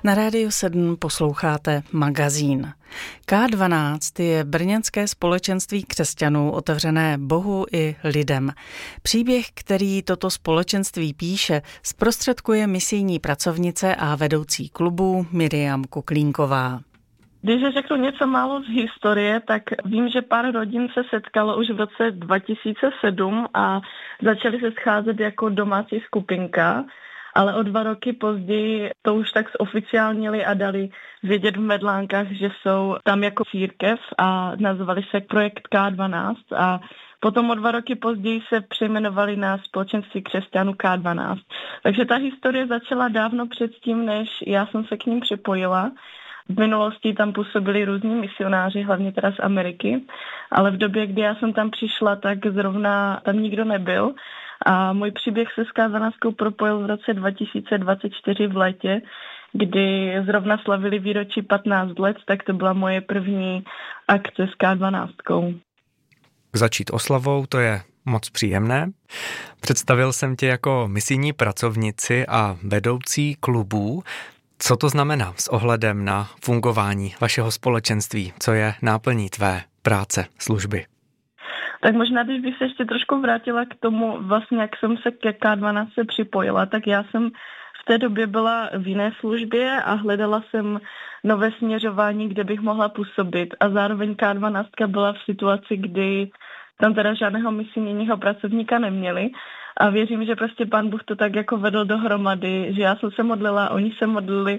Na Rádiu 7 posloucháte magazín. K12 je brněnské společenství křesťanů otevřené Bohu i lidem. Příběh, který toto společenství píše, zprostředkuje misijní pracovnice a vedoucí klubu Miriam Kuklínková. Když řeknu něco málo z historie, tak vím, že pár rodin se setkalo už v roce 2007 a začali se scházet jako domácí skupinka, ale o 2 roky později to už tak zoficiálnili a dali vědět v Medlánkách, že jsou tam jako církev a nazvali se Projekt K12 a potom o 2 roky později se přejmenovali na Společenství křesťanů K12. Takže ta historie začala dávno předtím, než já jsem se k ním připojila. V minulosti tam působili různí misionáři, hlavně teda z Ameriky, ale v době, kdy já jsem tam přišla, tak zrovna tam nikdo nebyl a můj příběh se s K12 propojil v roce 2024 v létě, kdy zrovna slavili výročí 15 let, tak to byla moje první akce s K12. Začít oslavou, to je moc příjemné. Představil jsem tě jako misijní pracovnici a vedoucí klubů. Co to znamená s ohledem na fungování vašeho společenství? Co je náplní tvé práce, služby? Tak možná, když bych se ještě trošku vrátila k tomu, vlastně jak jsem se ke K12 připojila, tak já jsem v té době byla v jiné službě a hledala jsem nové směřování, kde bych mohla působit. A zároveň K12 byla v situaci, kdy tam teda žádného misijního pracovníka neměli. A věřím, že prostě Pán Bůh to tak jako vedl dohromady, že já jsem se modlila, oni se modlili